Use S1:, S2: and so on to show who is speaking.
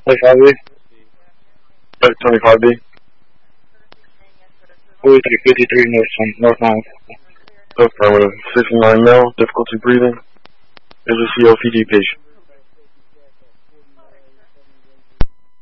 S1: 25B. 25B. 4353 North 9. Affirmative. 69 male, difficulty breathing. Is a COPD patient.